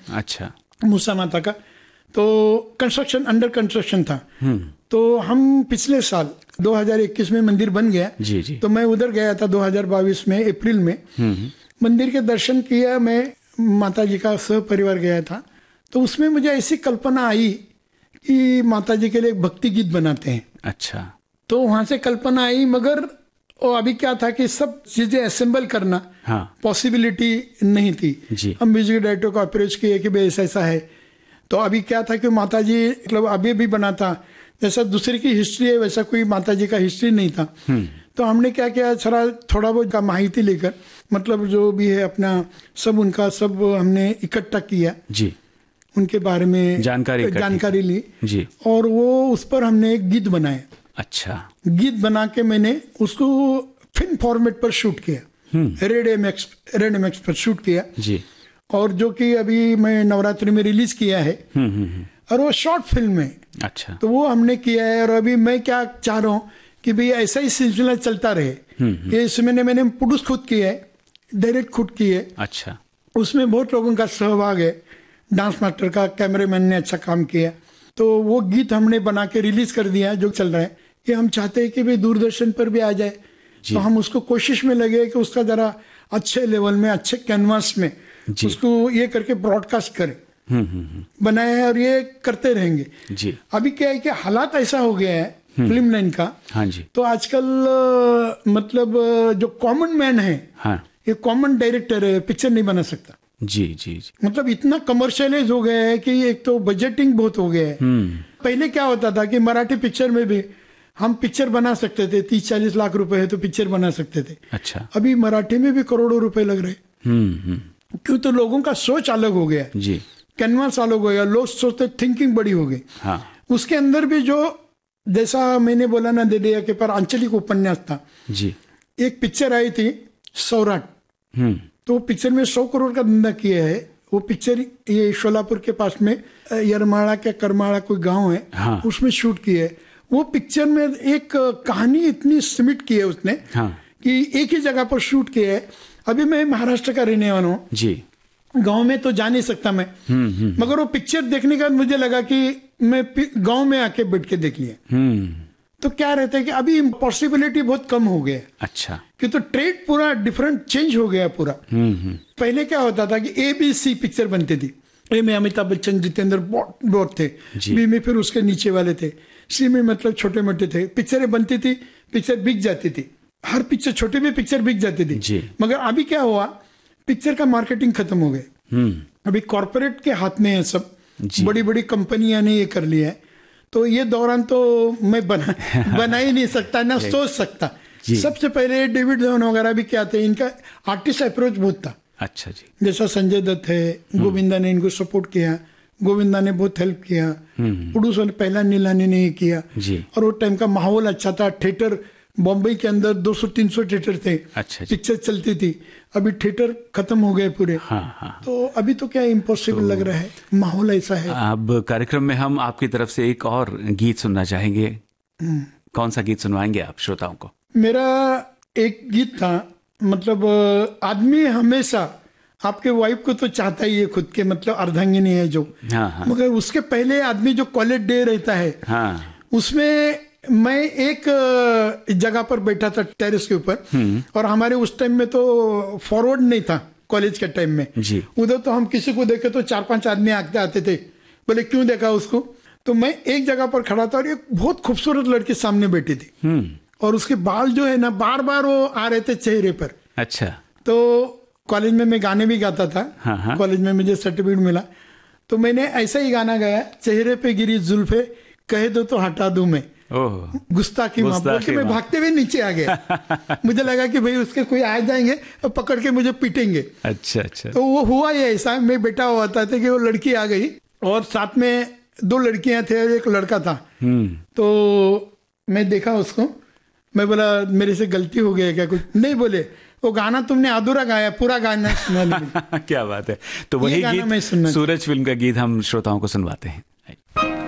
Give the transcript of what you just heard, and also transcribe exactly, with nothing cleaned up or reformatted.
अच्छा। मूसा माता का, तो कंस्ट्रक्शन अंडर कंस्ट्रक्शन था। तो हम पिछले साल दो हज़ार इक्कीस में मंदिर बन गया जी जी। तो मैं उधर गया था दो हज़ार बाईस में अप्रैल में, मंदिर के दर्शन किया, मैं माता जी का सह परिवार गया था। तो उसमें मुझे ऐसी कल्पना आई कि माता जी के लिए एक भक्ति गीत बनाते हैं। अच्छा। तो वहां से कल्पना आई, मगर वो अभी क्या था कि सब चीजें असेंबल करना हाँ। पॉसिबिलिटी नहीं थी जी। हम म्यूजिक डायरेक्टर को अप्रोच किए कि भाई ऐसा ऐसा है। तो अभी क्या था कि माता जी मतलब अभी भी बना था, जैसा दूसरे की हिस्ट्री है वैसा कोई माता जी का हिस्ट्री नहीं था। तो हमने क्या किया, थोड़ा थोड़ा बहुत का माहिती लेकर, मतलब जो भी है अपना सब उनका सब हमने इकट्ठा किया जी, उनके बारे में जानकारी जानकारी ली जी, और वो उस पर हमने एक गीत बनाया। अच्छा। गीत बना के मैंने उसको फिल्म फॉर्मेट पर शूट किया, रेड एमएक्स रेड एमएक्स पर शूट किया जी, और जो कि अभी मैं नवरात्रि में रिलीज किया है। हुँ, हुँ, हुँ. और वो शॉर्ट फिल्म है। अच्छा। तो वो हमने किया है, और अभी मैं क्या चाह रहा हूँ कि भाई ऐसा ही सिलसिला चलता रहे। कि इसमें मैंने प्रोड्यूस खुद किया है, डायरेक्ट खुद की है। अच्छा। उसमें बहुत लोगों का सहभाग है, डांस मास्टर का, कैमरामैन ने अच्छा काम किया। तो वो गीत हमने बना के रिलीज कर दिया जो चल रहा है। कि हम चाहते हैं कि भाई दूरदर्शन पर भी आ जाए, तो हम उसको कोशिश में लगे कि उसका जरा अच्छे लेवल में, अच्छे कैनवास में उसको ये करके ब्रॉडकास्ट करें। बनाया है और ये करते रहेंगे जी। अभी क्या है कि हालात ऐसा हो गया है फिल्म लाइन का। हाँ जी। तो आजकल मतलब जो कॉमन मैन है, हाँ, ये कॉमन डायरेक्टर है, पिक्चर नहीं बना सकता जी जी जी। मतलब इतना कमर्शियलाइज हो गया है कि एक तो बजटिंग बहुत हो गया है। पहले क्या होता था कि मराठी पिक्चर में भी हम पिक्चर बना सकते थे, तीस चालीस लाख रुपए है तो पिक्चर बना सकते थे। अच्छा। अभी मराठी में भी करोड़ों रुपए लग रहे, क्यों? तो लोगों का सोच अलग हो गया जी, कैनवास अलग हो गया, लोग सोचते, थिंकिंग बड़ी हो गई। हाँ। उसके अंदर भी जो जैसा मैंने बोला ना, देदिया के पर आंचलिक उपन्यास था जी। एक पिक्चर आई थी सौराट, तो पिक्चर में सौ करोड़ का धंधा किया है। वो पिक्चर ये शोलापुर के पास में यरमाड़ा के करमाड़ा कोई गांव है, हाँ, उसमें शूट किया है। वो पिक्चर में एक कहानी इतनी समिट की है उसने, हाँ, कि एक ही जगह पर शूट किया है। अभी मैं महाराष्ट्र का रहने वाला हूँ जी, गांव में तो जा नहीं सकता मैं, हुँ, हुँ, मगर वो पिक्चर देखने के बाद मुझे लगा कि मैं गांव में आके बैठ के देख लिया। तो क्या रहता है कि अभी पॉसिबिलिटी बहुत कम हो गया। अच्छा। कि तो ट्रेड पूरा डिफरेंट चेंज हो गया पूरा। पहले क्या होता था कि ए बी सी पिक्चर बनती थी। ए में अमिताभ बच्चन, जितेंद्र बहुत थे, बी में फिर उसके नीचे वाले थे, सी में मतलब छोटे मोटे थे। पिक्चरें बनती थी, पिक्चर बिक जाती थी, हर पिक्चर छोटे में पिक्चर बिक जाती थी। मगर अभी क्या हुआ, पिक्चर का मार्केटिंग खत्म हो गया। अभी कॉर्पोरेट के हाथ में है सब, बड़ी बड़ी कंपनियां ने ये कर लिया है। तो ये दौरान तो मैं बना बना ही नहीं सकता ना सोच सकता। सबसे पहले डेविड धवन वगैरह भी क्या थे, इनका आर्टिस्ट अप्रोच बहुत था। अच्छा जी। जैसा संजय दत्त है, गोविंदा ने इनको सपोर्ट किया, गोविंदा ने बहुत हेल्प किया, प्रोड्यूसर पहला नीलानी ने किया जी। और वो टाइम का माहौल अच्छा था, थिएटर बॉम्बे के अंदर दो सौ तीन सौ थिएटर थे। अच्छा। पिक्चर चलती थी। अभी थिएटर खत्म हो गए पूरे। हाँ, हाँ। तो अभी तो क्या इम्पॉसिबल तो लग रहा है, माहौल ऐसा है। अब कार्यक्रम में हम आपकी तरफ से एक और गीत सुनना चाहेंगे। कौन सा गीत सुनवाएंगे आप श्रोताओं को? मेरा एक गीत था, मतलब आदमी हमेशा आपके वाइफ को तो चाहता ही है खुद के, मतलब अर्धांगिनी है जो, हाँ, हाँ। मगर उसके पहले आदमी जो कॉलेज डे रहता है, हाँ, उसमें मैं एक जगह पर बैठा था टेरेस के ऊपर, और हमारे उस टाइम में तो फॉरवर्ड नहीं था कॉलेज के टाइम में जी। उधर तो हम किसी को देखे तो चार पांच आदमी आते आते थे, बोले क्यों देखा उसको। तो मैं एक जगह पर खड़ा था और एक बहुत खूबसूरत लड़की सामने बैठी थी, और उसके बाल जो है ना बार बार वो आ रहे थे चेहरे पर। अच्छा। तो कॉलेज में मैं गाने भी गाता था, हाँ, कॉलेज में मुझे सर्टिफिकेट मिला, तो मैंने ऐसा ही गाना गाया, चेहरे पे गिरी जुल्फे कह दो तो हटा दूं मैं, गुस्ताखी माफ बोल के मैं भागते हुए नीचे आ गया। मुझे लगा कि भाई उसके कोई आ जाएंगे और पकड़ के मुझे पीटेंगे। अच्छा अच्छा। तो वो हुआ ही ऐसा, मैं बैठा हुआ था कि वो लड़की आ गई और साथ में दो लड़कियां थे और एक लड़का था। तो मैं देखा उसको, मैं बोला मेरे से गलती हो गई क्या? कुछ नहीं बोले, वो गाना तुमने अधूरा गाया, पूरा गाना सुना। क्या बात है। तो वही गीत सूरज फिल्म का गीत हम श्रोताओं को सुनवाते हैं।